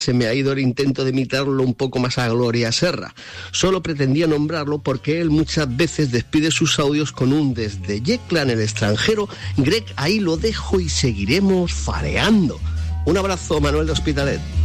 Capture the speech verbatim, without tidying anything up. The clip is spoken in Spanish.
se me ha ido el intento de imitarlo un poco más a Gloria Serra. Solo pretendía nombrarlo porque él muchas veces despide sus audios con un desde Yecla en el extranjero. Greg, ahí lo dejo y seguiremos fareando. Un abrazo, Manuel de Hospitalet.